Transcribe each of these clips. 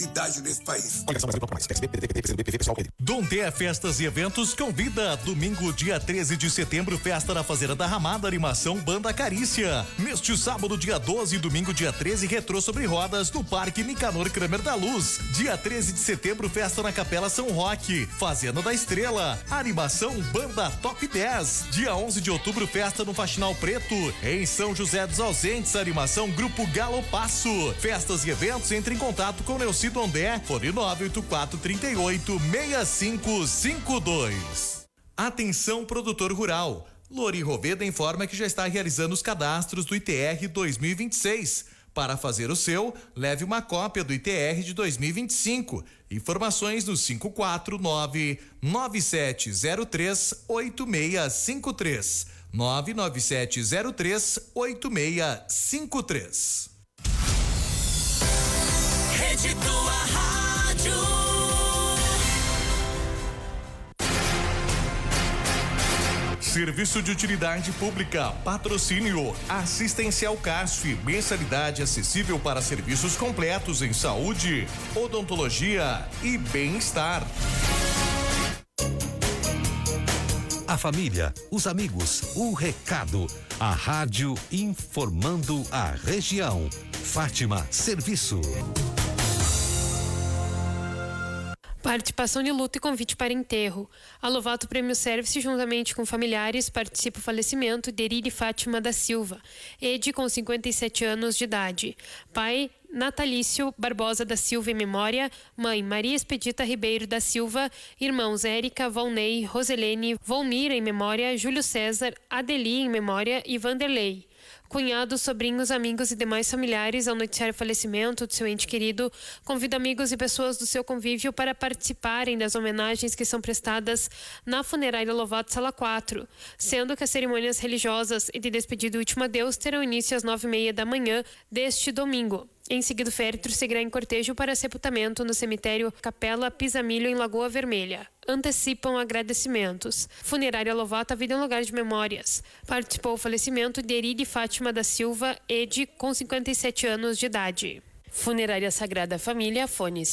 idade nesse país. Dondé Festas e Eventos convida domingo, dia 13 de setembro, festa na Fazenda da Ramada, animação Banda Carícia. Neste sábado, dia 12 e domingo, dia 13, retrô sobre rodas no Parque Nicanor Kramer da Luz. Dia 13 de setembro, festa na Capela São Roque, Fazenda da Estrela, animação Banda Top 10. Dia 11 de outubro, festa no Faxinal Preto, em São José dos Ausentes, animação Grupo Galo Passo. Festas e eventos, entre em contato com Neuci Dondé, fone 984386552. Atenção, produtor rural. Lori Roveda informa que já está realizando os cadastros do ITR 2026. Para fazer o seu, leve uma cópia do ITR de 2025. Informações no 549-9703-8653. 99703-8653. Rede Tua Rádio. Serviço de utilidade pública, patrocínio, Assistencial CASF, mensalidade acessível para serviços completos em saúde, odontologia e bem-estar. A família, os amigos, o recado. A rádio informando a região. Fátima Serviço. Participação de luto e convite para enterro. A Lovato Prêmio Service, juntamente com familiares, participa o falecimento de Eride Fátima da Silva, Ede, com 57 anos de idade. Pai, Natalício Barbosa da Silva, em memória. Mãe, Maria Expedita Ribeiro da Silva. Irmãos, Érica, Valnei, Roselene, Volmir, em memória. Júlio César, Adeli, em memória. E Vanderlei. Cunhados, sobrinhos, amigos e demais familiares, ao noticiar o falecimento do seu ente querido, convida amigos e pessoas do seu convívio para participarem das homenagens que são prestadas na Funerária Lovato Sala 4, sendo que as cerimônias religiosas e de despedida e último adeus terão início às 9h30 da manhã deste domingo. Em seguida, o féretro seguirá em cortejo para sepultamento no cemitério Capela Pisamilho, em Lagoa Vermelha. Antecipam agradecimentos. Funerária Lovato, a vida é um lugar de memórias. Participou o falecimento de Eride Fátima da Silva, Ede, com 57 anos de idade. Funerária Sagrada Família, fone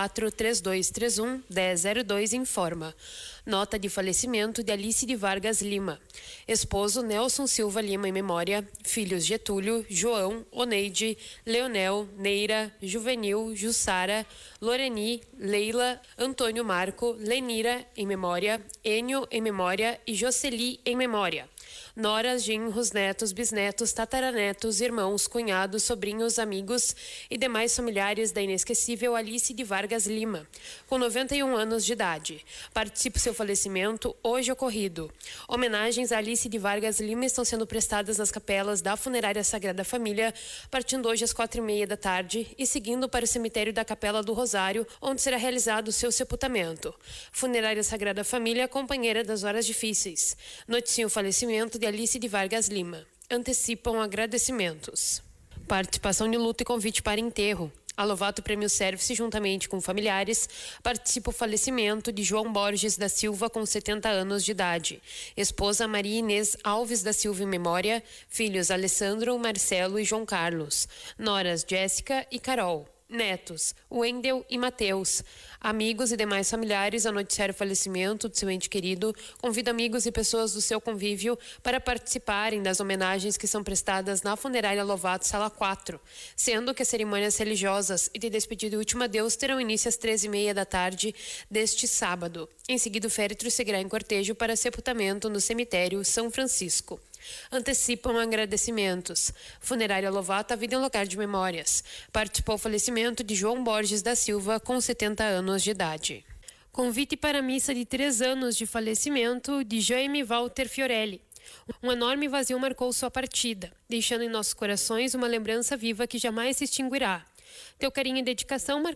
54-3231-1002, informa. Nota de falecimento de Alice de Vargas Lima. Esposo Nelson Silva Lima, em memória. Filhos Getúlio, João, Oneide, Leonel, Neira, Juvenil, Jussara, Loreni, Leila, Antônio Marco, Lenira, em memória. Enio, em memória. E Jocely, em memória. Noras, genros, netos, bisnetos, tataranetos, irmãos, cunhados, sobrinhos, amigos e demais familiares da inesquecível Alice de Vargas Lima, com 91 anos de idade. Participe do seu falecimento hoje ocorrido. Homenagens a Alice de Vargas Lima estão sendo prestadas nas capelas da Funerária Sagrada Família, partindo hoje às 4h30 da tarde e seguindo para o cemitério da Capela do Rosário, onde será realizado o seu sepultamento. Funerária Sagrada Família, companheira das horas difíceis. Noticia o falecimento de Alice de Vargas Lima. Antecipam agradecimentos. Participação de luto e convite para enterro. A Lovato Prêmio Service, juntamente com familiares, participa o falecimento de João Borges da Silva, com 70 anos de idade. Esposa Maria Inês Alves da Silva, em memória. Filhos Alessandro, Marcelo e João Carlos. Noras Jéssica e Carol. Netos, Wendel e Mateus. Amigos e demais familiares, ao noticiar o falecimento de seu ente querido, convida amigos e pessoas do seu convívio para participarem das homenagens que são prestadas na Funerária Lovato Sala 4, sendo que as cerimônias religiosas e de despedida e último adeus terão início às 13h30 da tarde deste sábado. Em seguida, o féretro seguirá em cortejo para sepultamento no cemitério São Francisco. Antecipam agradecimentos. Funerária Lovato, a vida é um lugar de memórias. Participou o falecimento de João Borges da Silva, com 70 anos de idade. Convite para a missa de 3 anos de falecimento de Jaime Walter Fiorelli. Um enorme vazio marcou sua partida, deixando em nossos corações uma lembrança viva que jamais se extinguirá. Teu carinho e dedicação